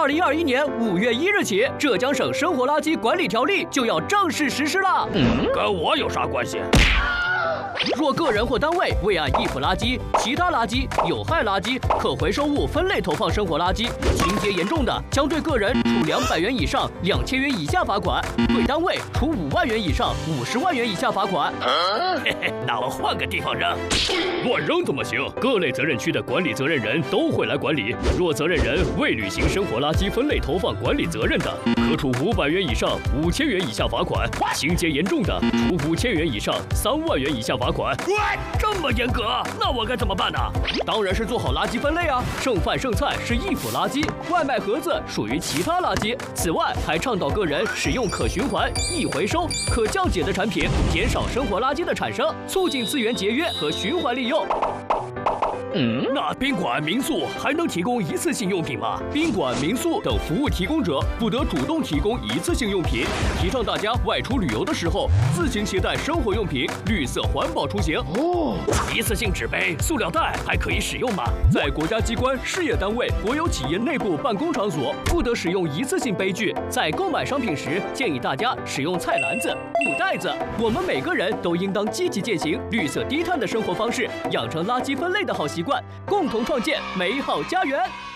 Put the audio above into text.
2021年5月1日起，浙江省生活垃圾管理条例就要正式实施了。 跟我有啥关系？ 若个人或单位未按易腐垃圾、其他垃圾、有害垃圾、可回收物分类投放生活垃圾，情节严重的，将对个人处200元以上2000元以下罚款，对单位处5万元以上50万元以下罚款。 嘿嘿，那我换个地方扔。 乱扔怎么行？各类责任区的管理责任人都会来管理。若责任人未履行生活垃圾分类投放管理责任的，可处500元以上5000元以下罚款；情节严重的，处5000元以上3万元以下罚款。 这么严格，那我该怎么办呢？ 当然是做好垃圾分类啊！剩饭剩菜是易腐垃圾，外卖盒子属于其他垃圾。此外，还倡导个人使用可循环、易回收、可降解的产品，减少生活垃圾的产生，促进资源节约和循环利用。 那宾馆、民宿还能提供一次性用品吗？宾馆、民宿等服务提供者不得主动提供一次性用品。提倡大家外出旅游的时候自行携带生活用品，绿色环保出行。 一次性纸杯、塑料袋还可以使用吗？ 在国家机关、事业单位、国有企业内部办公场所，不得使用一次性杯具。 在购买商品时，建议大家使用菜篮子、布袋子。我们每个人都应当积极践行绿色低碳的生活方式，养成垃圾分类的好习惯，共同创建美好家园。